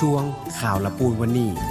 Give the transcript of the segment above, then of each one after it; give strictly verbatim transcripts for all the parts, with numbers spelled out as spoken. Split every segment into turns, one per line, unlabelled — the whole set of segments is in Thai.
ช่วงข่าวละปูนวันนี้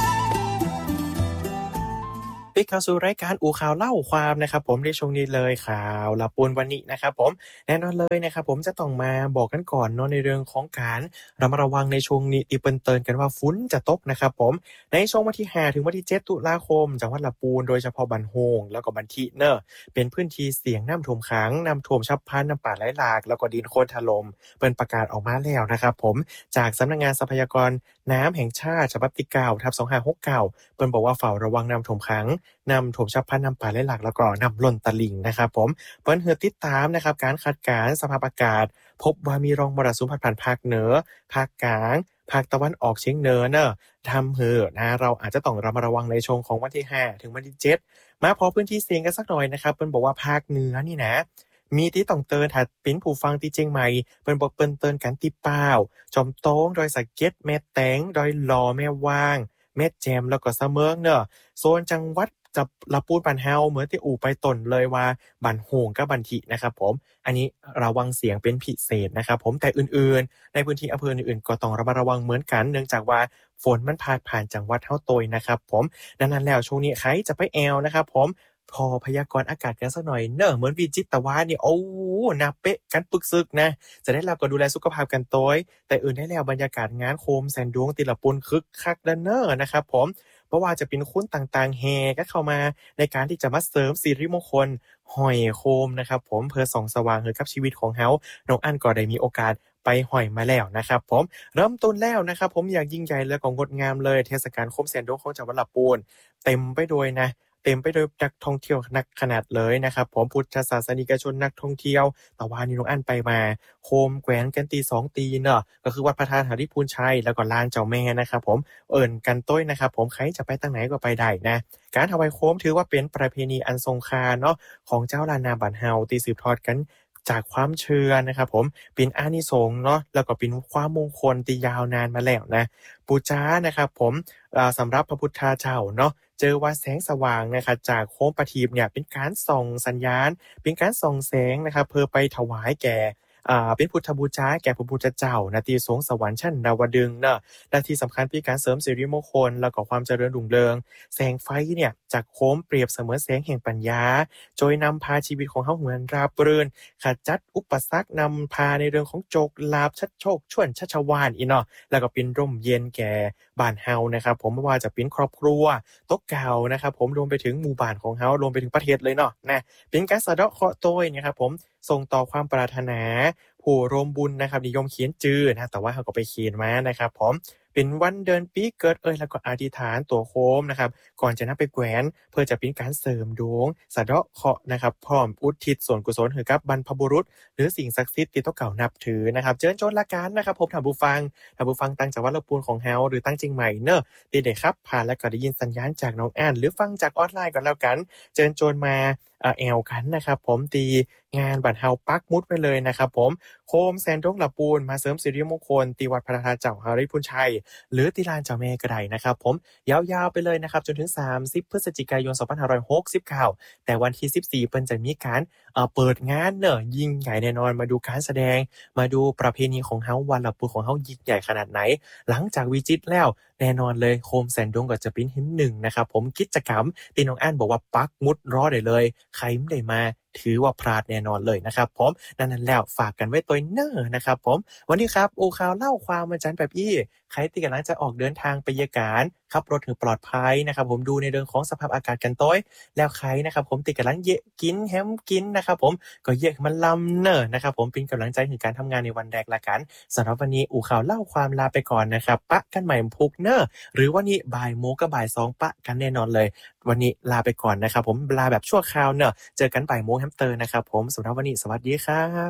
ปิกเข้าสู่รายการอูข่าวเล่าความนะครับผมในช่วงนี้เลยข่าวละปูนวันนี้นะครับผมแน่นอนเลยนะครับผมจะต้องมาบอกกันก่อนเนาะในเรื่องของการระมัดระวังในช่วงนี้ที่เปิ้นเตือนกันว่าฝนจะตกนะครับผมในช่วงวันที่ห้าถึงวันที่เจ็ดตุลาคมจังหวัดละปูนโดยเฉพาะบันโฮงแล้วก็บันทิเนอะเป็นพื้นที่เสี่ยงน้ำท่วมขังน้ำท่วมฉับพลันน้ำป่าไหลหลากแล้วก็ดินโคลนถล่มเปิ้นประกาศออกมาแล้วนะครับผมจากสำนักงานทรัพยากรน้ำแห่งชาติฉบับที่เก้าทับสองพันห้าร้อยหกสิบเก้าเปิ้นบอกว่าเฝ้าระวังน้ำท่วมขังน้ำท่วมฉับพลันน้ำป่าไหลหลากแล้วก็น้ำล้นตลิ่งนะครับผมเปิ้นเฮือติดตามนะครับการคาดการณ์สภาพอากาศพบว่ามีร่องมรสุมพัดผ่านภาคเหนือภาคกลางภาคตะวันออกเฉียงเหนือเนอะทำให้นะเราอาจจะต้องระมัดระวังในช่วงของวันที่ห้าถึงวันที่เจ็ดมาพอพื้นที่เสี่ยงกันสักหน่อยนะครับเปิ้นบอกว่าภาคเหนือนี่นะมีที่ต้องเตือนถ้าเป็นผู้ฟังที่เชียงใหม่เปิ้นบอกเปิ้นเตือนกันที่ป้าวจอมโต้งดอยสะเก็ดแม่แตงดอยหลอแม่ว่างแม่แจมแล้วก็สะเมิงเนอะโซนจังหวัดจะละปูนบันเฮาเหมือนที่อู่ไปต้นเลยว่าบันโฮงกับบันทินะครับผมอันนี้ระวังเสียงเป็นพิเศษนะครับผมแต่อื่นๆในพื้นที่อำเภออื่นๆก็ต้องระมัดระวังเหมือนกันเนื่องจากว่าฝนมันพาดผ่านจังหวัดเฮาโตยนะครับผมดังนั้นแล้วช่วงนี้ใครจะไปแอวนะครับผมพอพยากรณ์อากาศกันสักหน่อยเนอะเหมือนวิจิตรวานี่โอ้น่าเป๊ะกันปึกซึกนะจะได้เราก็ดูแลสุขภาพกันโตยแต่อื่นได้แล้วบรรยากาศงานโคมแสนดวงติละปุนคึกคักดันเนอร์นะครับผมเพราะว่าจะเป็นคุ้นต่างๆแห่ก็เข้ามาในการที่จะมาเสริมสิริมงคลห้อยโคมนะครับผมเพื่อส่องสว่างให้กับชีวิตของเฮาน้องอั้นก็ได้มีโอกาสไปห้อยมาแล้วนะครับผมเริ่มต้นแล้วนะครับผมอย่างยิ่งใหญ่และก็งดงามเลยเทศกาลโคมแสนดวงของจังหวัดลำพูนเต็มไปด้วยนะเต็มไปด้วยนักท่องเที่ยวนักขนาดเลยนะครับผมพุทธศาสนิกชนนักท่องเที่ยวแต่ว่านี่น้องอั้นไปมาโคมแขวนกันตีสองตีเนาะก็คือวัดพระธาตุหาริพูนชัยแล้วก็ลานเจ้าแม่นะครับผมเอิ่นกันต้อยนะครับผมใครจะไปทางไหนก็ไปได้นะการถวายโคมถือว่าเป็นประเพณีอันทรงค่าเนาะของเจ้าล้านนาบ้านเฮาที่สืบทอดกันจากความเชื่อนะครับผมเป็นอานิสงส์เนาะแล้วก็เป็นความมงคลที่ยาวนานมาแล้วนะปูจานะครับผมสำหรับพระพุทธเจ้าเนาะเจอว่าแสงสว่างนะครับจากโคมประทีปเนี่ยเป็นการส่องสัญญาณเป็นการส่องแสงนะครับเพื่อไปถวายแก่อ่าเป็นพุทธบูชาแก่พระพุทธเจ้าณที่สวงสวรรค์ชั้นดาวดึงส์เนาะและที่สำคัญเป็นการเสริมสิริมงคลแล้วก็ความเจริญรุ่งเรืองแสงไฟเนี่ยจากโคมเปรียบเสมือนแสงแห่งปัญญาโดยนำพาชีวิตของเฮาเหมือนราบรื่นขจัดอุปสรรคนำพาในเรื่องของโชคลาภชัดโชคชวนชัชวาลอีเนาะแล้วก็เป็นร่มเย็นแก่บ้านเฮานะครับผมไม่ว่าจะเป็นครอบครัวโต๊ะเก่านะครับผมรวมไปถึงหมู่บ้านของเฮารวมไปถึงประเทศเลยเนาะนะเป็นการสะเดาะเคราะห์โต้ยนะครับผมส่งต่อความปรารถนาผู้ร่วมบุญนะครับนิยมเขียนจื่อนะแต่ว่าเขาก็ไปเขียนมานะครับผมเป็นวันเดือนปีเกิดเอ้ยแล้วก็อธิษฐานตัวโคมนะครับก่อนจะนำไปแขวนเพื่อจะเป็นการเสริมดวงสะเดาะเคราะห์นะครับพร้อมอุทิศส่วนกุศลให้กับบรรพบุรุษหรือสิ่งศักดิ์สิทธิ์ที่ต้องเก่านับถือนะครับเชิญชวนละกันนะครับผมท่านผู้ฟังท่านผู้ฟังตั้งจังหวัดลำพูนของเฮาหรือตั้งเชียงใหม่เนอะเด็กๆครับผ่านแล้วก็ได้ยินสัญญาณจากน้องอ่านหรือฟังจากออนไลน์ก็แล้วกันเชิญชวนมาแอลกันนะครับผมตีงานบัตรเฮาปักมุดไปเลยนะครับผมโคมแสนดวงลำปูนมาเสริมสิริมงคลตีวัดพระธาตุเจ้าหาริพูนชัยหรือตีลานเจ้าแม่ก็ได้นะครับผมยาวๆไปเลยนะครับจนถึงสามสิบพฤศจิกายนสองพันห้าร้อยหกสิบเก้าแต่วันที่สิบสี่เปิ้นจะมีการเอ่อเปิดงานเนอะยิ่งใหญ่แน่นอนมาดูการแสดงมาดูประเพณีของเฮาวันลำปูนของเฮายิ่งใหญ่ขนาดไหนหลังจากวิจิตรแล้วแน่นอนเลยโคมแสนดวงก็จะเป็นหินหนึ่งนะครับผมกิจกรรมตีน้องอั้นบอกว่าปักมุดรอได้เลยใครไม่ได้มาถือว่าพลาดแน่นอนเลยนะครับผมนั่นนั่นแล้วฝากกันไว้ตัวเนอร์นะครับผมวันนี้ครับโอข่าวเล่าความวันจันทร์แบบอี้ใครที่กำลังจะออกเดินทางไปยการขับรถให้ปลอดภัยนะครับผมดูในเรื่องของสภาพอากาศกันต้อยแล้วใครนะครับผมติดกำลังเยะกินแฮมกินนะครับผมก็เยะมันลำเนอร์นะครับผมเป็นกำลังใจในการทำงานในวันแรกละกันสำหรับวันนี้อูข่าวเล่าความลาไปก่อนนะครับปะกันใหม่พุกเนอร์หรือวันนี้บ่ายโมงกับบ่ายสองปะกันแน่นอนเลยวันนี้ลาไปก่อนนะครับผมลาแบบชั่วคราวเนอะเจอกันบ่ายโมงแฮมเตอร์นะครับผมสำหรับวันนี้สวัสดีครับ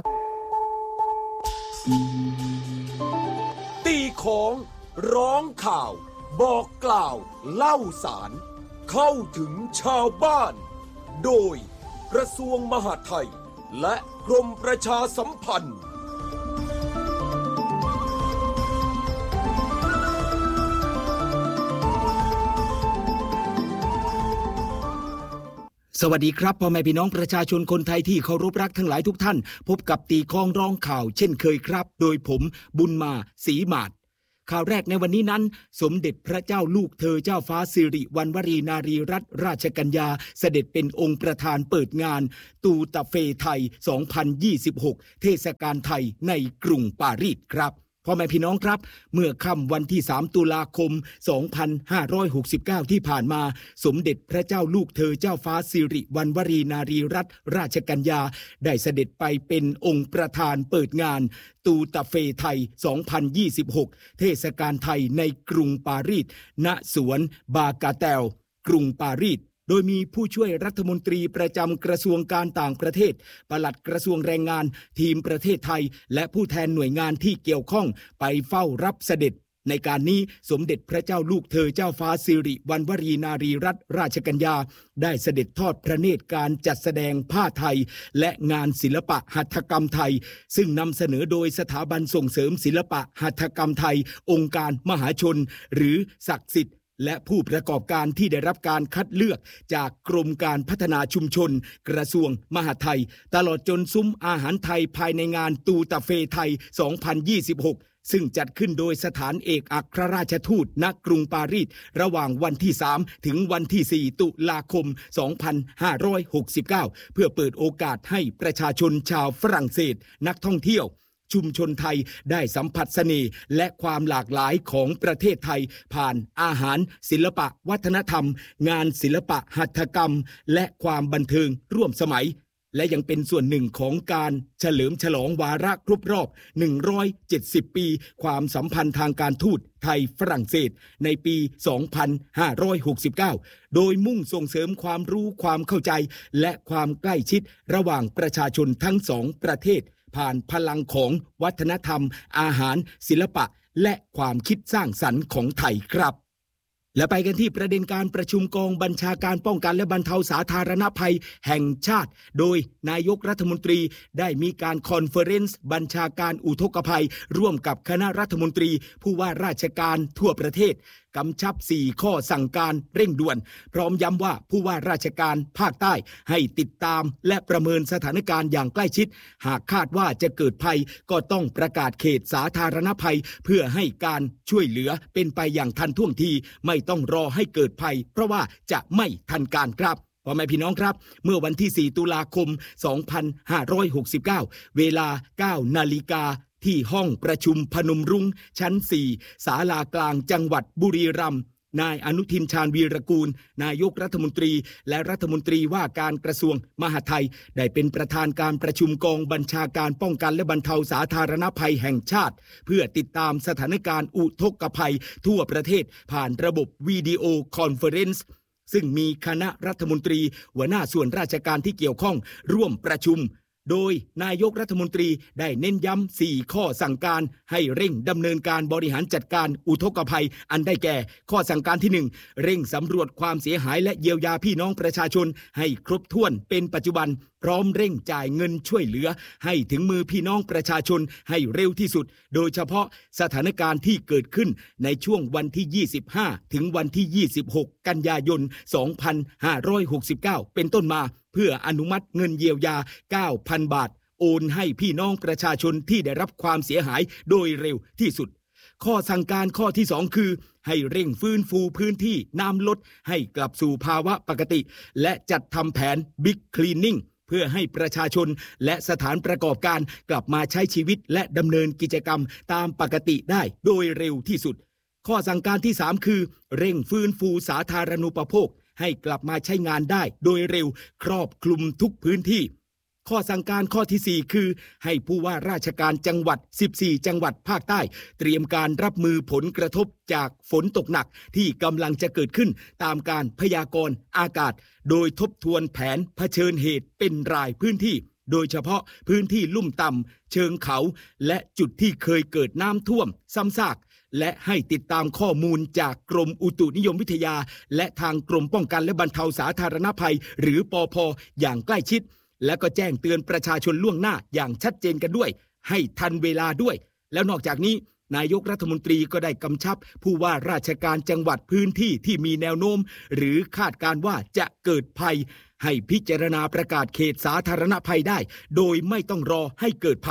ตีของร้องข่าวบอกกล่าวเล่าสารเข้าถึงชาวบ้านโดยกระทรวงมหาดไทยและกรมประชาสัมพันธ์
สวัสดีครับพ่อแม่พี่น้องประชาชนคนไทยที่เคารพรักทั้งหลายทุกท่านพบกับตีคองร้องข่าวเช่นเคยครับโดยผมบุญมาศรีมาศข่าวแรกในวันนี้นั้นสมเด็จพระเจ้าลูกเธอเจ้าฟ้าสิริวัณวรีนารีรัตนราชกัญญาเสด็จเป็นองค์ประธานเปิดงานตูตะเฟไทย สองพันยี่สิบหก เทศกาลไทยในกรุงปารีสครับพ่อแม่พี่น้องครับเมื่อค่ำวันที่สามตุลาคมสองพันห้าร้อยหกสิบเก้าที่ผ่านมาสมเด็จพระเจ้าลูกเธอเจ้าฟ้าสิริวัณวรีนารีรัตนราชกัญญาได้เสด็จไปเป็นองค์ประธานเปิดงานตูตะเฟไทย สองพันยี่สิบหก เทศกาลไทยในกรุงปารีสณสวนบากาแตลกรุงปารีสโดยมีผู้ช่วยรัฐมนตรีประจำกระทรวงการต่างประเทศปลัดกระทรวงแรงงานทีมประเทศไทยและผู้แทนหน่วยงานที่เกี่ยวข้องไปเฝ้ารับเสด็จในการนี้สมเด็จพระเจ้าลูกเธอเจ้าฟ้าสิริวัณวรีนารีรัตนราชกัญญาได้เสด็จทอดพระเนตรการจัดแสดงผ้าไทยและงานศิลปะหัตถกรรมไทยซึ่งนำเสนอโดยสถาบันส่งเสริมศิลปะหัตถกรรมไทยองค์การมหาชนหรือศักดิ์สิทธิ์และผู้ประกอบการที่ได้รับการคัดเลือกจากกรมการพัฒนาชุมชนกระทรวงมหาดไทยตลอดจนซุ้มอาหารไทยภายในงานตูตะเฟไทย สองพันยี่สิบหก ซึ่งจัดขึ้นโดยสถานเอกอัครราชทูตณกรุงปารีสระหว่างวันที่สามถึงวันที่สี่ตุลาคมสองพันห้าร้อยหกสิบเก้าเพื่อเปิดโอกาสให้ประชาชนชาวฝรั่งเศสนักท่องเที่ยวชุมชนไทยได้สัมผัสเสน่ห์และความหลากหลายของประเทศไทยผ่านอาหารศิลปะวัฒนธรรมงานศิลปะหัตถกรรมและความบันเทิงร่วมสมัยและยังเป็นส่วนหนึ่งของการเฉลิมฉลองวาระครบรอบหนึ่งร้อยเจ็ดสิบปีความสัมพันธ์ทางการทูตไทยฝรั่งเศสในปี สองพันห้าร้อยหกสิบเก้า โดยมุ่งส่งเสริมความรู้ความเข้าใจและความใกล้ชิดระหว่างประชาชนทั้งสองประเทศผ่านพลังของวัฒนธรรมอาหารศิลปะและความคิดสร้างสรรค์ของไทยครับและไปกันที่ประเด็นการประชุมกองบัญชาการป้องกันและบรรเทาสาธารณภัยแห่งชาติโดยนายกรัฐมนตรีได้มีการคอนเฟอเรนซ์บัญชาการอุทกภัยร่วมกับคณะรัฐมนตรีผู้ว่าราชการทั่วประเทศกำชับสี่ข้อสั่งการเร่งด่วนพร้อมย้ำว่าผู้ว่าราชการภาคใต้ให้ติดตามและประเมินสถานการณ์อย่างใกล้ชิดหากคาดว่าจะเกิดภัยก็ต้องประกาศเขตสาธารณภัยเพื่อให้การช่วยเหลือเป็นไปอย่างทันท่วงทีไม่ต้องรอให้เกิดภัยเพราะว่าจะไม่ทันการครับพ่อแม่พี่น้องครับเมื่อวันที่สี่ตุลาคมสองพันห้าร้อยหกสิบเก้าเวลา เก้านาฬิกาที่ห้องประชุมพนมรุ้งชั้นสี่ศาลากลางจังหวัดบุรีรัมย์นายอนุทินชาญวีรกูลนายกรัฐมนตรีและรัฐมนตรีว่าการกระทรวงมหาดไทยได้เป็นประธานการประชุมกองบัญชาการป้องกันและบรรเทาสาธารณภัยแห่งชาติเพื่อติดตามสถานการณ์อุทกภัยทั่วประเทศผ่านระบบวิดีโอคอนเฟอเรนซ์ซึ่งมีคณะรัฐมนตรีหัวหน้าส่วนราชการที่เกี่ยวข้องร่วมประชุมโดยนายกรัฐมนตรีได้เน้นย้ำสี่ข้อสั่งการให้เร่งดำเนินการบริหารจัดการอุทกภัยอันได้แก่ข้อสั่งการที่หนึ่งเร่งสำรวจความเสียหายและเยียวยาพี่น้องประชาชนให้ครบถ้วนเป็นปัจจุบันพร้อมเร่งจ่ายเงินช่วยเหลือให้ถึงมือพี่น้องประชาชนให้เร็วที่สุดโดยเฉพาะสถานการณ์ที่เกิดขึ้นในช่วงวันที่ยี่สิบห้าถึงวันที่ยี่สิบหกกันยายนสองพันห้าร้อยหกสิบเก้าเป็นต้นมาเพื่ออนุมัติเงินเยียวยา เก้าพัน บาทโอนให้พี่น้องประชาชนที่ได้รับความเสียหายโดยเร็วที่สุดข้อสั่งการข้อที่สองคือให้เร่งฟื้นฟูพื้นที่น้ำลดให้กลับสู่ภาวะปกติและจัดทำแผน Big Cleaning เพื่อให้ประชาชนและสถานประกอบการกลับมาใช้ชีวิตและดำเนินกิจกรรมตามปกติได้โดยเร็วที่สุดข้อสั่งการที่สามคือเร่งฟื้นฟูสาธารณูปโภคให้กลับมาใช้งานได้โดยเร็วครอบคลุมทุกพื้นที่ข้อสั่งการข้อที่สี่คือให้ผู้ว่าราชการจังหวัดสิบสี่จังหวัดภาคใต้เตรียมการรับมือผลกระทบจากฝนตกหนักที่กำลังจะเกิดขึ้นตามการพยากรณ์อากาศโดยทบทวนแผนเผชิญเหตุเป็นรายพื้นที่โดยเฉพาะพื้นที่ลุ่มต่ำเชิงเขาและจุดที่เคยเกิดน้ำท่วมซ้ำซากและให้ติดตามข้อมูลจากกรมอุตุนิยมวิทยาและทางกรมป้องกันและบรรเทาสาธารณภัยหรือปภ.อย่างใกล้ชิดและก็แจ้งเตือนประชาชนล่วงหน้าอย่างชัดเจนกันด้วยให้ทันเวลาด้วยแล้วนอกจากนี้นายกรัฐมนตรีก็ได้กำชับผู้ว่าราชการจังหวัดพื้นที่ที่มีแนวโน้มหรือคาดการว่าจะเกิดภัยให้พิจารณาประกาศเขตสาธารณภัยได้โดยไม่ต้องรอให้เกิดภัย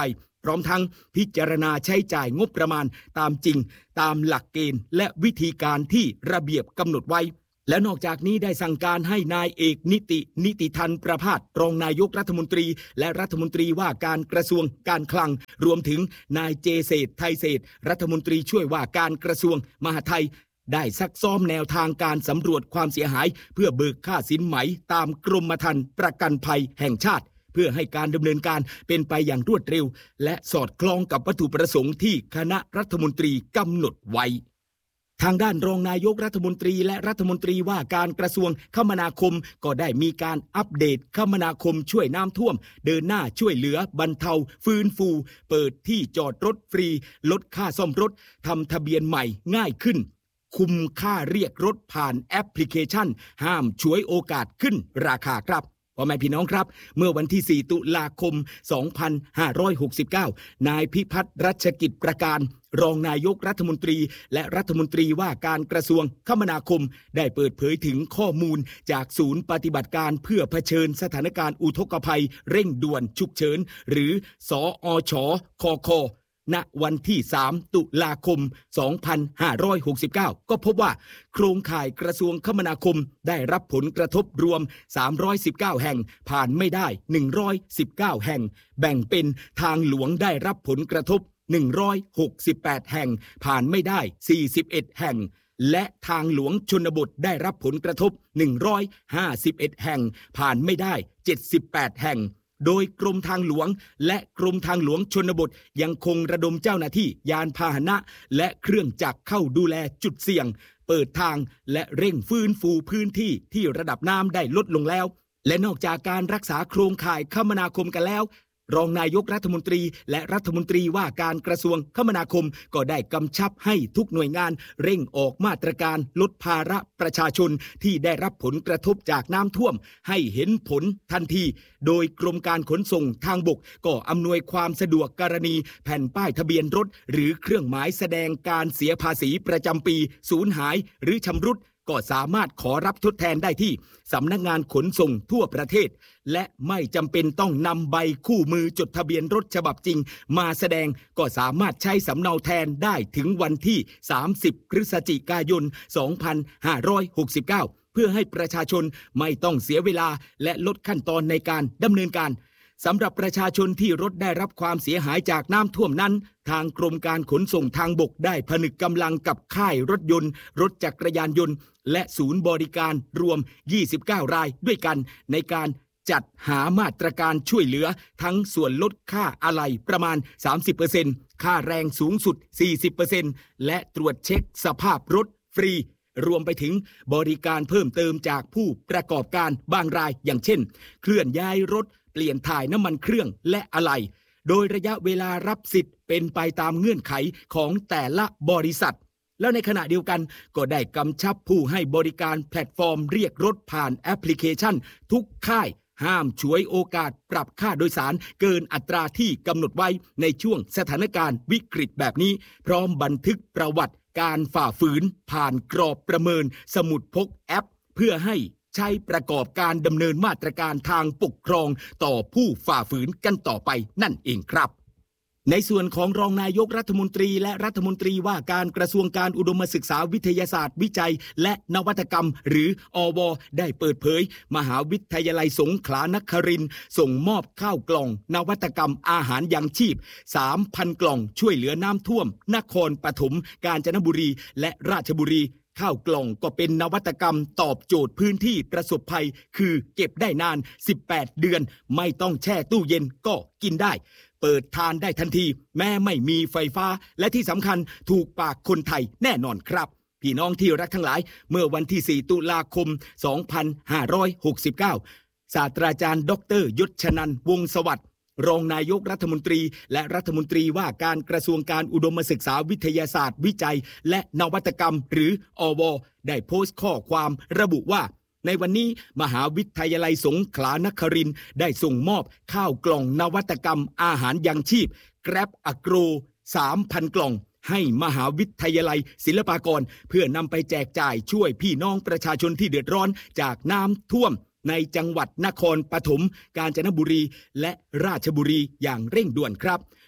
พร้อมทั้งพิจารณาใช้จ่ายงบประมาณตามจริงตามหลักเกณฑ์และวิธีการที่ระเบียบกำหนดไว้และนอกจากนี้ได้สั่งการให้นายเอกนิตินิติทันประภาสรองนายกรัฐมนตรีและรัฐมนตรีว่าการกระทรวงการคลังรวมถึงนายเจเศรษฐ์ไทยเศรษฐ์รัฐมนตรีช่วยว่าการกระทรวงมหาดไทยได้ซักซ้อมแนวทางการสำรวจความเสียหายเพื่อเบิกค่าสินไหมตามกรมธรรม์ประกันภัยแห่งชาติเพื่อให้การดำเนินการเป็นไปอย่างรวดเร็วและสอดคล้องกับวัตถุประสงค์ที่คณะรัฐมนตรีกำหนดไว้ทางด้านรองนายกรัฐมนตรีและรัฐมนตรีว่าการกระทรวงคมนาคมก็ได้มีการอัปเดตคมนาคมช่วยน้ำท่วมเดินหน้าช่วยเหลือบรรเทาฟื้นฟูเปิดที่จอดรถฟรีลดค่าซ่อมรถทำทะเบียนใหม่ง่ายขึ้นคุมค่าเรียกรถผ่านแอปพลิเคชันห้ามฉวยโอกาสขึ้นราคาครับพ่อแม่พี่น้องครับเมื่อวันที่สี่ตุลาคมสองพันห้าร้อยหกสิบเก้านายพิพัฒน์รัชกิจประการรองนายกรัฐมนตรีและรัฐมนตรีว่าการกระทรวงคมนาคมได้เปิดเผยถึงข้อมูลจากศูนย์ปฏิบัติการเพื่อเผชิญสถานการณ์อุทกภัยเร่งด่วนฉุกเฉินหรือสอชคคณวันที่สามตุลาคมสองพันห้าร้อยหกสิบเก้าก็พบว่าโครงข่ายกระทรวงคมนาคมได้รับผลกระทบรวมสามร้อยสิบเก้าแห่งผ่านไม่ได้หนึ่งร้อยสิบเก้าแห่งแบ่งเป็นทางหลวงได้รับผลกระทบหนึ่งร้อยหกสิบแปดแห่งผ่านไม่ได้สี่สิบเอ็ดแห่งและทางหลวงชนบทได้รับผลกระทบหนึ่งร้อยห้าสิบเอ็ดแห่งผ่านไม่ได้เจ็ดสิบแปดแห่งโดยกรมทางหลวงและกรมทางหลวงชนบทยังคงระดมเจ้าหน้าที่ยานพาหนะและเครื่องจักรเข้าดูแลจุดเสี่ยงเปิดทางและเร่งฟื้นฟูพื้นที่ที่ระดับน้ำได้ลดลงแล้วและนอกจากการรักษาโครงข่ายคมนาคมกันแล้วรองนายกรัฐมนตรีและรัฐมนตรีว่าการกระทรวงคมนาคมก็ได้กำชับให้ทุกหน่วยงานเร่งออกมาตรการลดภาระประชาชนที่ได้รับผลกระทบจากน้ำท่วมให้เห็นผลทันทีโดยกรมการขนส่งทางบกก็อำนวยความสะดวกกรณีแผ่นป้ายทะเบียนรถหรือเครื่องหมายแสดงการเสียภาษีประจำปีสูญหายหรือชำรุดก็สามารถขอรับทดแทนได้ที่สำนักงานขนส่งทั่วประเทศและไม่จำเป็นต้องนำใบคู่มือจดทะเบียนรถฉบับจริงมาแสดงก็สามารถใช้สำเนาแทนได้ถึงวันที่สามสิบพฤศจิกายนสองพันห้าร้อยหกสิบเก้าเพื่อให้ประชาชนไม่ต้องเสียเวลาและลดขั้นตอนในการดำเนินการสำหรับประชาชนที่รถได้รับความเสียหายจากน้ำท่วมนั้นทางกรมการขนส่งทางบกได้ผนึกกำลังกับค่ายรถยนต์รถจักรยานยนต์และศูนย์บริการรวมยี่สิบเก้ารายด้วยกันในการจัดหามาตรการช่วยเหลือทั้งส่วนลดค่าอะไหล่ประมาณ สามสิบเปอร์เซ็นต์ ค่าแรงสูงสุด สี่สิบเปอร์เซ็นต์ และตรวจเช็คสภาพรถฟรีรวมไปถึงบริการเพิ่มเติมจากผู้ประกอบการบางรายอย่างเช่นเคลื่อนย้ายรถเปลี่ยนถ่ายน้ำมันเครื่องและอะไหล่โดยระยะเวลารับสิทธิ์เป็นไปตามเงื่อนไขของแต่ละบริษัทแล้วในขณะเดียวกันก็ได้กำชับผู้ให้บริการแพลตฟอร์มเรียกรถผ่านแอปพลิเคชันทุกค่ายห้ามฉวยโอกาสปรับค่าโดยสารเกินอัตราที่กำหนดไว้ในช่วงสถานการณ์วิกฤตแบบนี้พร้อมบันทึกประวัติการฝ่าฝืนผ่านกรอบประเมินสมุดพกแอปเพื่อให้ใช้ประกอบการดำเนินมาตรการทางปกครองต่อผู้ฝ่าฝืนกันต่อไปนั่นเองครับในส่วนของรองนายกรัฐมนตรีและรัฐมนตรีว่าการกระทรวงการอุดมศึกษาวิทยาศาสตร์วิจัยและนวัตกรรมหรืออว.ได้เปิดเผยมหาวิทยาลัยสงขลานครินทร์ส่งมอบข้าวกล่องนวัตกรรมอาหารยังชีพ สามพัน กล่องช่วยเหลือน้ำท่วมนครปฐมกาญจนบุรีและราชบุรีข้าวกล่องก็เป็นนวัตกรรมตอบโจทย์พื้นที่ประสบภัยคือเก็บได้นานสิบแปดเดือนไม่ต้องแช่ตู้เย็นก็กินได้เปิดทานได้ทันทีแม้ไม่มีไฟฟ้าและที่สำคัญถูกปากคนไทยแน่นอนครับพี่น้องที่รักทั้งหลายเมื่อวันที่สี่ตุลาคมสองพันห้าร้อยหกสิบเก้าศาสตราจารย์ดร.ยศชนันท์วงศ์สวัสดิ์รองนายกรัฐมนตรีและรัฐมนตรีว่าการกระทรวงการอุดมศึกษาวิทยาศาสตร์วิจัยและนวัตกรรมหรืออว.ได้โพสต์ข้อความระบุว่าในวันนี้มหาวิทยาลัยสงขลานครินทร์ได้ส่งมอบข้าวกล่องนวัตกรรมอาหารยังชีพ Grab Agro สามพัน กล่องให้มหาวิทยาลัยศิลปากรเพื่อนำไปแจกจ่ายช่วยพี่น้องประชาชนที่เดือดร้อนจากน้ำท่วมในจังหวัดนครปฐมกาญจนบุรีและราชบุรีอย่างเร่งด่วนครับ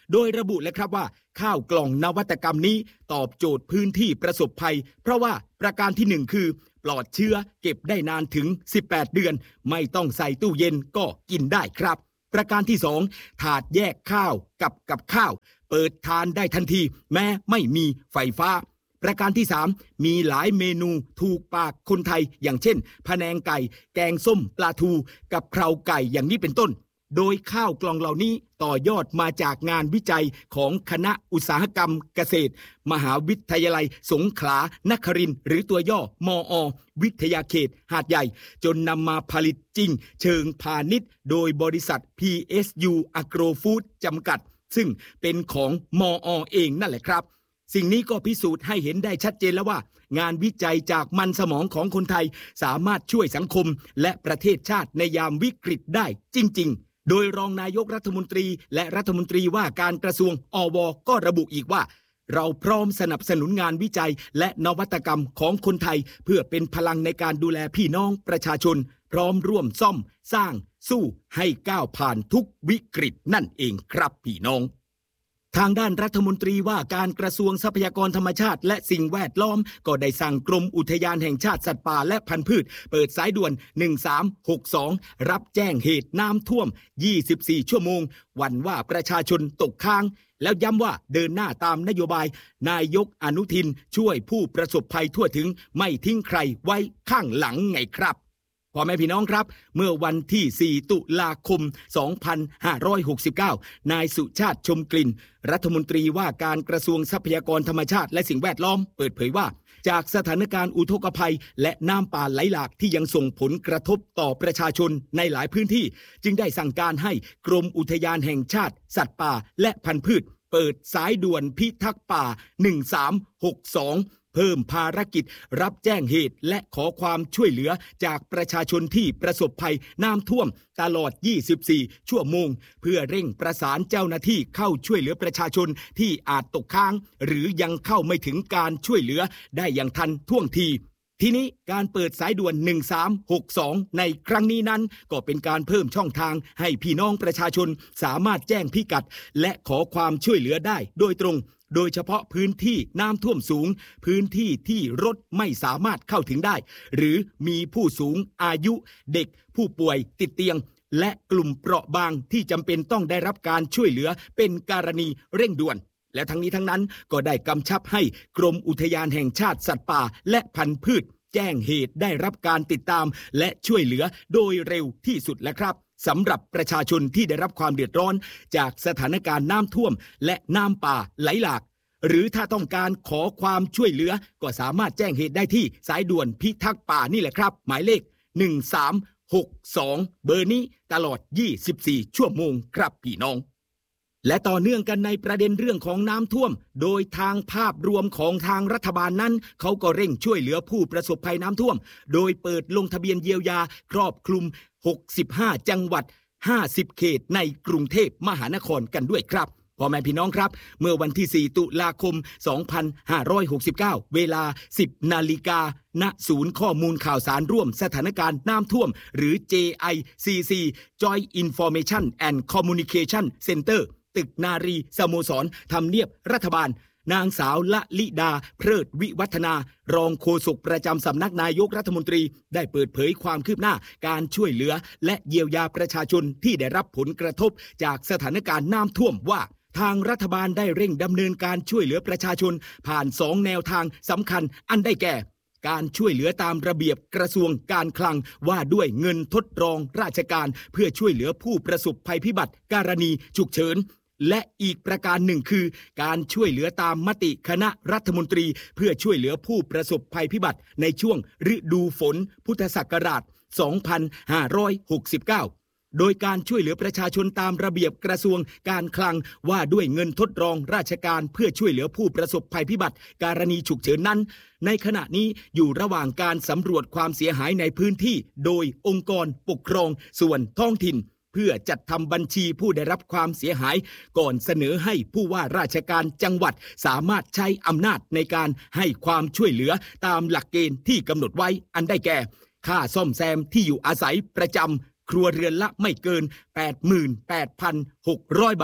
โดยระบุเลยครับว่าข้าวกล่องนวัตกรรมนี้ตอบโจทย์พื้นที่ประสบภัยเพราะว่าประการที่หนึ่งคือปลอดเชื้อเก็บได้นานถึงสิบแปดเดือนไม่ต้องใส่ตู้เย็นก็กินได้ครับประการที่สองถาดแยกข้าวกับกับข้าวเปิดทานได้ทันทีแม้ไม่มีไฟฟ้าประการที่สามมีหลายเมนูถูกปากคนไทยอย่างเช่นพะแนงไก่แกงส้มปลาทูกับเพราไก่อย่างนี้เป็นต้นโดยข้าวกล่องเหล่านี้ต่อยอดมาจากงานวิจัยของคณะอุตสาหกรรมเกษตรมหาวิทยาลัยสงขลานครินทร์หรือตัวย่อมอ วิทยาเขตหาดใหญ่จนนำมาผลิตจริงเชิงพาณิชย์โดยบริษัท พี เอส ยู Agro Food จำกัดซึ่งเป็นของมอ เองนั่นแหละครับสิ่งนี้ก็พิสูจน์ให้เห็นได้ชัดเจนแล้วว่างานวิจัยจากมันสมองของคนไทยสามารถช่วยสังคมและประเทศชาติในยามวิกฤตได้จริงๆโดยรองนายกรัฐมนตรีและรัฐมนตรีว่าการกระทรวงอว.ก็ระบุอีกว่าเราพร้อมสนับสนุนงานวิจัยและนวัตกรรมของคนไทยเพื่อเป็นพลังในการดูแลพี่น้องประชาชนพร้อมร่วมซ่อมสร้างสู้ให้ก้าวผ่านทุกวิกฤตนั่นเองครับพี่น้องทางด้านรัฐมนตรีว่าการกระทรวงทรัพยากรธรรมชาติและสิ่งแวดล้อมก็ได้สั่งกรมอุทยานแห่งชาติสัตว์ป่าและพันธุ์พืชเปิดสายด่วนหนึ่งสามหกสองรับแจ้งเหตุน้ำท่วมยี่สิบสี่ชั่วโมงหวั่นว่าประชาชนตกค้างแล้วย้ำว่าเดินหน้าตามนโยบายนายกอนุทินช่วยผู้ประสบภัยทั่วถึงไม่ทิ้งใครไว้ข้างหลังไงครับพ่อแม่พี่น้องครับเมื่อวันที่สี่ตุลาคมสองพันห้าร้อยหกสิบเก้านายสุชาติชมกลิ่นรัฐมนตรีว่าการกระทรวงทรัพยากรธรรมชาติและสิ่งแวดล้อมเปิดเผยว่าจากสถานการณ์อุทกภัยและน้ำป่าไหลหลากที่ยังส่งผลกระทบต่อประชาชนในหลายพื้นที่จึงได้สั่งการให้กรมอุทยานแห่งชาติสัตว์ป่าและพันธุ์พืชเปิดสายด่วนพิทักษ์ป่าหนึ่งสามหกสองเพิ่มภารกิจรับแจ้งเหตุและขอความช่วยเหลือจากประชาชนที่ประสบภัยน้ำท่วมตลอดยี่สิบสี่ชั่วโมงเพื่อเร่งประสานเจ้าหน้าที่เข้าช่วยเหลือประชาชนที่อาจตกค้างหรือยังเข้าไม่ถึงการช่วยเหลือได้อย่างทันท่วงทีทีนี้การเปิดสายด่วนหนึ่งสามหกสองในครั้งนี้นั้นก็เป็นการเพิ่มช่องทางให้พี่น้องประชาชนสามารถแจ้งพิกัดและขอความช่วยเหลือได้โดยตรงโดยเฉพาะพื้นที่น้ำท่วมสูงพื้นที่ที่รถไม่สามารถเข้าถึงได้หรือมีผู้สูงอายุเด็กผู้ป่วยติดเตียงและกลุ่มเปราะบางที่จำเป็นต้องได้รับการช่วยเหลือเป็นกรณีเร่งด่วนและทั้งนี้ทั้งนั้นก็ได้กำชับให้กรมอุทยานแห่งชาติสัตว์ป่าและพันธุ์พืชแจ้งเหตุได้รับการติดตามและช่วยเหลือโดยเร็วที่สุดแล้วครับสำหรับประชาชนที่ได้รับความเดือดร้อนจากสถานการณ์น้ำท่วมและน้ำป่าไหลหลากหรือถ้าต้องการขอความช่วยเหลือก็สามารถแจ้งเหตุได้ที่สายด่วนพิทักษ์ป่านี่แหละครับหมายเลขหนึ่งสามหกสองเบอร์นี้ตลอดยี่สิบสี่ชั่วโมงครับพี่น้องและต่อเนื่องกันในประเด็นเรื่องของน้ำท่วมโดยทางภาพรวมของทางรัฐบาลนั้นเขาก็เร่งช่วยเหลือผู้ประสบภัยน้ำท่วมโดยเปิดลงทะเบียนเยียวยาครอบคลุมหกสิบห้าจังหวัดห้าสิบเขตในกรุงเทพมหานครกันด้วยครับพ่อแม่พี่น้องครับเมื่อวันที่สี่ตุลาคมสองพันห้าร้อยหกสิบเก้าเวลา สิบนาฬิกาณศูนย์ข้อมูลข่าวสารร่วมสถานการณ์น้ำท่วมหรือ เจ ไอ ซี ซี Joint Information and Communication Center ตึกนารีสโมสรทำเนียบรัฐบาลนางสาวละลิดาเพลิดวิวัฒนารองโฆษกประจำสำนักนายกรัฐมนตรีได้เปิดเผยความคืบหน้าการช่วยเหลือและเยียวยาประชาชนที่ได้รับผลกระทบจากสถานการณ์น้ำท่วมว่าทางรัฐบาลได้เร่งดำเนินการช่วยเหลือประชาชนผ่านสองแนวทางสำคัญอันได้แก่การช่วยเหลือตามระเบียบกระทรวงการคลังว่าด้วยเงินทดรองราชการเพื่อช่วยเหลือผู้ประสบภัยพิบัติกรณีฉุกเฉินและอีกประการหนึ่งคือการช่วยเหลือตามมติคณะรัฐมนตรีเพื่อช่วยเหลือผู้ประสบภัยพิบัติในช่วงฤดูฝนพุทธศักราชสองพันห้าร้อยหกสิบเก้าโดยการช่วยเหลือประชาชนตามระเบียบกระทรวงการคลังว่าด้วยเงินทดรองราชการเพื่อช่วยเหลือผู้ประสบภัยพิบัติกรณีฉุกเฉินนั้นในขณะนี้อยู่ระหว่างการสำรวจความเสียหายในพื้นที่โดยองค์กรปกครองส่วนท้องถิ่นเพื่อจัดทำบัญชีผู้ได้รับความเสียหายก่อนเสนอให้ผู้ว่าราชการจังหวัดสามารถใช้อำนาจในการให้ความช่วยเหลือตามหลักเกณฑ์ที่กำหนดไว้อันได้แก่ค่าซ่อมแซมที่อยู่อาศัยประจำครัวเรือนละไม่เกิน แปดหมื่นแปดพันหกร้อย บาท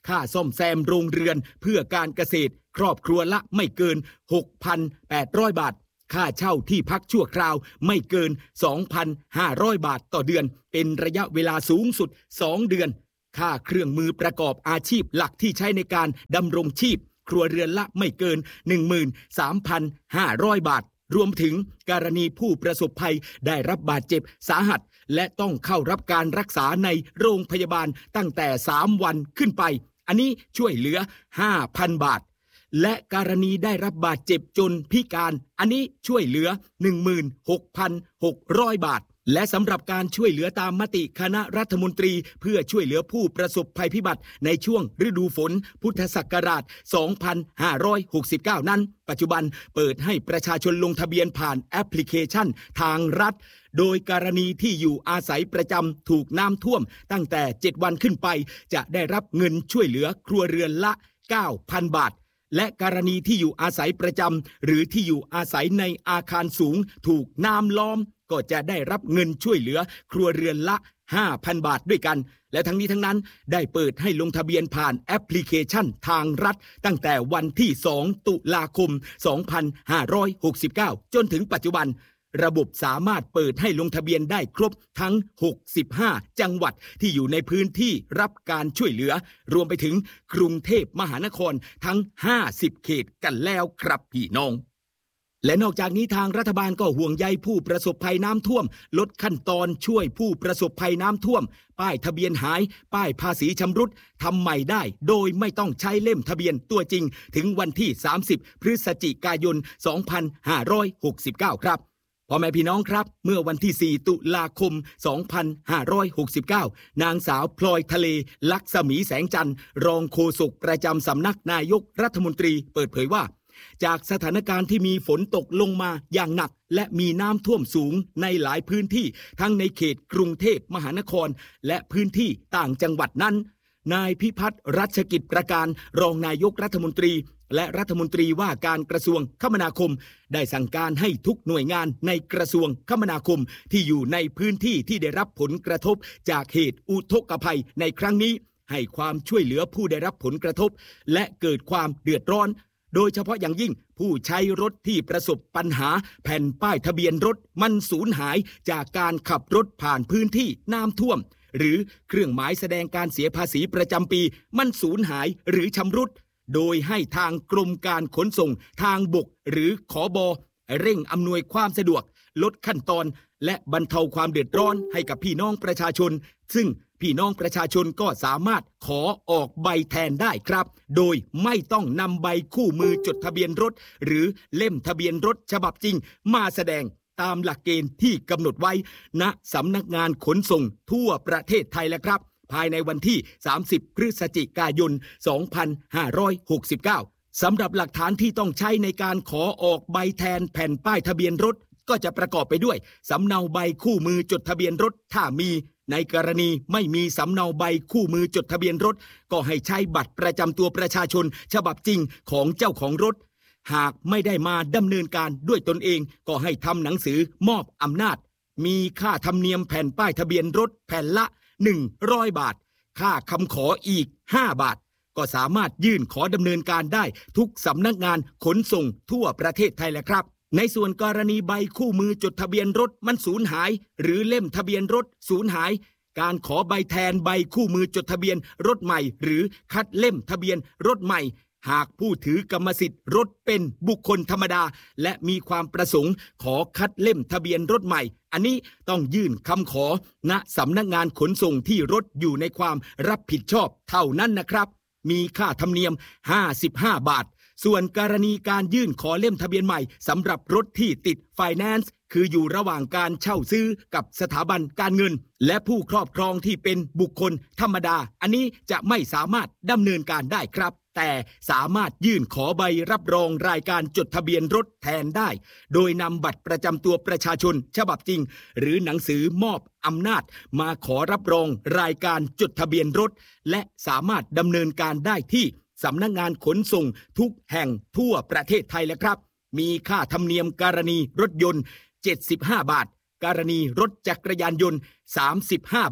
ค่าซ่อมแซมโรงเรือนเพื่อการเกษตรครอบครัวละไม่เกิน หกพันแปดร้อย บาทค่าเช่าที่พักชั่วคราวไม่เกิน สองพันห้าร้อย บาทต่อเดือนเป็นระยะเวลาสูงสุดสองเดือนค่าเครื่องมือประกอบอาชีพหลักที่ใช้ในการดำรงชีพครัวเรือนละไม่เกิน หนึ่งหมื่นสามพันห้าร้อย บาทรวมถึงกรณีผู้ประสบภัยได้รับบาดเจ็บสาหัสและต้องเข้ารับการรักษาในโรงพยาบาลตั้งแต่สามวันขึ้นไปอันนี้ช่วยเหลือ ห้าพัน บาทและกรณีได้รับบาดเจ็บจนพิการอันนี้ช่วยเหลือ หนึ่งหมื่นหกพันหกร้อย บาทและสำหรับการช่วยเหลือตามมติคณะรัฐมนตรีเพื่อช่วยเหลือผู้ประสบภัยพิบัติในช่วงฤดูฝนพุทธศักราช สองพันห้าร้อยหกสิบเก้า นั้นปัจจุบันเปิดให้ประชาชนลงทะเบียนผ่านแอปพลิเคชันทางรัฐโดยกรณีที่อยู่อาศัยประจำถูกน้ำท่วมตั้งแต่เจ็ดวันขึ้นไปจะได้รับเงินช่วยเหลือครัวเรือนละ เก้าพัน บาทและกรณีที่อยู่อาศัยประจำหรือที่อยู่อาศัยในอาคารสูงถูกน้ำล้อมก็จะได้รับเงินช่วยเหลือครัวเรือนละ ห้าพัน บาทด้วยกันและทั้งนี้ทั้งนั้นได้เปิดให้ลงทะเบียนผ่านแอปพลิเคชันทางรัฐตั้งแต่วันที่สองตุลาคมสองพันห้าร้อยหกสิบเก้าจนถึงปัจจุบันระบบสามารถเปิดให้ลงทะเบียนได้ครบทั้งหกสิบห้าจังหวัดที่อยู่ในพื้นที่รับการช่วยเหลือรวมไปถึงกรุงเทพมหานครทั้งห้าสิบเขตกันแล้วครับพี่น้องและนอกจากนี้ทางรัฐบาลก็ห่วงใยผู้ประสบภัยน้ำท่วมลดขั้นตอนช่วยผู้ประสบภัยน้ำท่วมป้ายทะเบียนหายป้ายภาษีชำรุดทำใหม่ได้โดยไม่ต้องใช้เล่มทะเบียนตัวจริงถึงวันที่สามสิบพฤศจิกายนสองพันห้าร้อยหกสิบเก้าครับพ่อแม่พี่น้องครับเมื่อวันที่สี่ตุลาคมสองพันห้าร้อยหกสิบเก้านางสาวพลอยทะเลลักษมีแสงจันทร์รองโฆษกประจำสำนักนายกรัฐมนตรีเปิดเผยว่าจากสถานการณ์ที่มีฝนตกลงมาอย่างหนักและมีน้ำท่วมสูงในหลายพื้นที่ทั้งในเขตกรุงเทพมหานครและพื้นที่ต่างจังหวัดนั้นนายพิพัฒน์รัชกิจประการรองนายกรัฐมนตรีและรัฐมนตรีว่าการกระทรวงคมนาคมได้สั่งการให้ทุกหน่วยงานในกระทรวงคมนาคมที่อยู่ในพื้นที่ที่ได้รับผลกระทบจากเหตุอุทกภัยในครั้งนี้ให้ความช่วยเหลือผู้ได้รับผลกระทบและเกิดความเดือดร้อนโดยเฉพาะอย่างยิ่งผู้ใช้รถที่ประสบปัญหาแผ่นป้ายทะเบียนรถมันสูญหายจากการขับรถผ่านพื้นที่น้ำท่วมหรือเครื่องหมายแสดงการเสียภาษีประจำปีมันสูญหายหรือชำรุดโดยให้ทางกรมการขนส่งทางบกหรือขบเร่งอำนวยความสะดวกลดขั้นตอนและบรรเทาความเดือดร้อนให้กับพี่น้องประชาชนซึ่งพี่น้องประชาชนก็สามารถขอออกใบแทนได้ครับโดยไม่ต้องนำใบคู่มือจดทะเบียนรถหรือเล่มทะเบียนรถฉบับจริงมาแสดงตามหลักเกณฑ์ที่กำหนดไว้ณสำนักงานขนส่งทั่วประเทศไทยแล้วครับภายในวันที่สามสิบพฤศจิกายนสองพันห้าร้อยหกสิบเก้าสำหรับหลักฐานที่ต้องใช้ในการขอออกใบแทนแผ่นป้ายทะเบียนรถก็จะประกอบไปด้วยสำเนาใบคู่มือจดทะเบียนรถถ้ามีในกรณีไม่มีสำเนาใบคู่มือจดทะเบียนรถก็ให้ใช้บัตรประจำตัวประชาชนฉบับจริงของเจ้าของรถหากไม่ได้มาดำเนินการด้วยตนเองก็ให้ทำหนังสือมอบอำนาจมีค่าธรรมเนียมแผ่นป้ายทะเบียนรถแผ่นละหนึ่งร้อยบาทค่าคำขออีกห้าบาทก็สามารถยื่นขอดำเนินการได้ทุกสำนักงานขนส่งทั่วประเทศไทยแหละครับในส่วนกรณีใบคู่มือจดทะเบียนรถมันสูญหายหรือเล่มทะเบียนรถสูญหายการขอใบแทนใบคู่มือจดทะเบียนรถใหม่หรือคัดเล่มทะเบียนรถใหม่หากผู้ถือกรรมสิทธิ์รถเป็นบุคคลธรรมดาและมีความประสงค์ขอคัดเล่มทะเบียนรถใหม่อันนี้ต้องยื่นคำขอณสำนักงานขนส่งที่รถอยู่ในความรับผิดชอบเท่านั้นนะครับมีค่าธรรมเนียมห้าสิบห้าบาทส่วนกรณีการยื่นขอเล่มทะเบียนใหม่สำหรับรถที่ติดไฟแนนซ์คืออยู่ระหว่างการเช่าซื้อกับสถาบันการเงินและผู้ครอบครองที่เป็นบุคคลธรรมดาอันนี้จะไม่สามารถดำเนินการได้ครับแต่สามารถยื่นขอใบรับรองรายการจดทะเบียนรถแทนได้โดยนำบัตรประจำตัวประชาชนฉบับจริงหรือหนังสือมอบอำนาจมาขอรับรองรายการจดทะเบียนรถและสามารถดำเนินการได้ที่สำนักงานขนส่งทุกแห่งทั่วประเทศไทยแล้วครับมีค่าธรรมเนียมกรณีรถยนต์เจ็ดสิบห้าบาทกรณีรถจักรยานยนต์สามสิบห้าบาท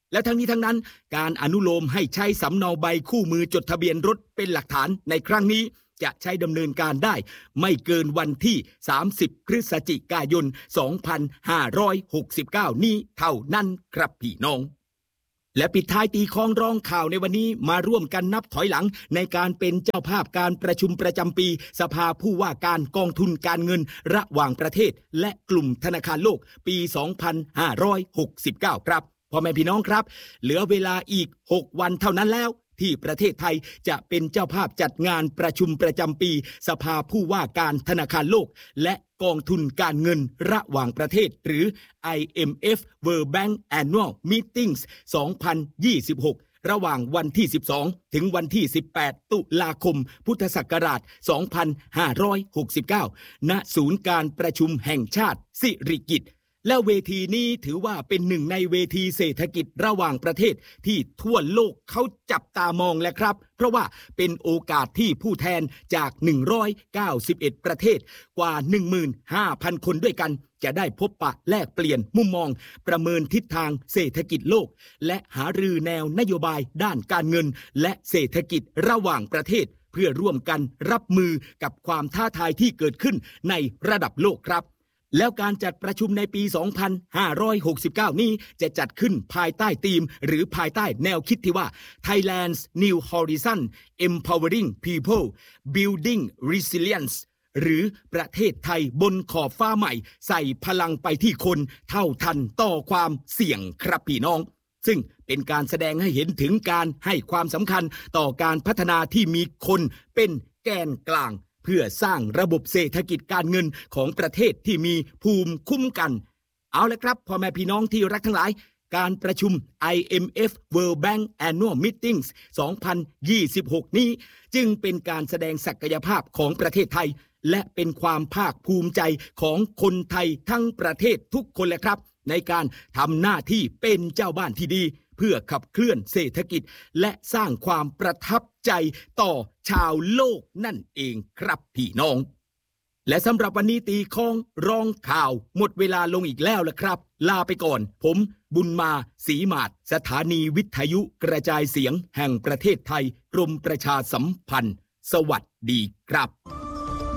แล้วทั้งนี้ทั้งนั้นการอนุโลมให้ใช้สำเนาใบคู่มือจดทะเบียนรถเป็นหลักฐานในครั้งนี้จะใช้ดำเนินการได้ไม่เกินวันที่สามสิบพฤศจิกายนสองพันห้าร้อยหกสิบเก้านี้เท่านั้นครับพี่น้องและปิดท้ายตีคล้องร้องข่าวในวันนี้มาร่วมกันนับถอยหลังในการเป็นเจ้าภาพการประชุมประจำปีสภาผู้ว่าการกองทุนการเงินระหว่างประเทศและกลุ่มธนาคารโลกปีสองพันห้าร้อยหกสิบเก้าครับพ่อแม่พี่น้องครับเหลือเวลาอีกหกวันเท่านั้นแล้วที่ประเทศไทยจะเป็นเจ้าภาพจัดงานประชุมประจำปีสภาผู้ว่าการธนาคารโลกและกองทุนการเงินระหว่างประเทศหรือ ไอ เอ็ม เอฟ World Bank Annual Meetings สองพันยี่สิบหกระหว่างวันที่สิบสองถึงวันที่สิบแปดตุลาคมพุทธศักราชสองพันห้าร้อยหกสิบเก้าณศูนย์การประชุมแห่งชาติสิริกิติ์และเวทีนี้ถือว่าเป็นหนึ่งในเวทีเศรษฐกิจระหว่างประเทศที่ทั่วโลกเขาจับตามองแหละครับเพราะว่าเป็นโอกาสที่ผู้แทนจากหนึ่งร้อยเก้าสิบเอ็ดประเทศกว่า หนึ่งหมื่นห้าพัน คนด้วยกันจะได้พบปะแลกเปลี่ยนมุมมองประเมินทิศทางเศรษฐกิจโลกและหารือแนวนโยบายด้านการเงินและเศรษฐกิจระหว่างประเทศเพื่อร่วมกันรับมือกับความท้าทายที่เกิดขึ้นในระดับโลกครับแล้วการจัดประชุมในปี สองพันห้าร้อยหกสิบเก้า นี้จะจัดขึ้นภายใต้ธีมหรือภายใต้แนวคิดที่ว่า Thailand's New Horizon Empowering People Building Resilience หรือประเทศไทยบนขอบฟ้าใหม่ใส่พลังไปที่คนเท่าทันต่อความเสี่ยงครับพี่น้องซึ่งเป็นการแสดงให้เห็นถึงการให้ความสำคัญต่อการพัฒนาที่มีคนเป็นแกนกลางเพื่อสร้างระบบเศรษฐกิจการเงินของประเทศที่มีภูมิคุ้มกันเอาละครับพ่อแม่พี่น้องที่รักทั้งหลายการประชุม ไอ เอ็ม เอฟ World Bank Annual Meetings สองพันยี่สิบหก นี้จึงเป็นการแสดงศักยภาพของประเทศไทยและเป็นความภาคภูมิใจของคนไทยทั้งประเทศทุกคนแหละครับในการทำหน้าที่เป็นเจ้าบ้านที่ดีเพื่อขับเคลื่อนเศรษฐกิจและสร้างความประทับใจต่อชาวโลกนั่นเองครับพี่น้องและสำหรับวันนี้ตีคล้องร้องข่าวหมดเวลาลงอีกแล้วล่ะครับลาไปก่อนผมบุญมาศรีมาศสถานีวิทยุกระจายเสียงแห่งประเทศไทยกรมประชาสัมพันธ์สวัสดีครับ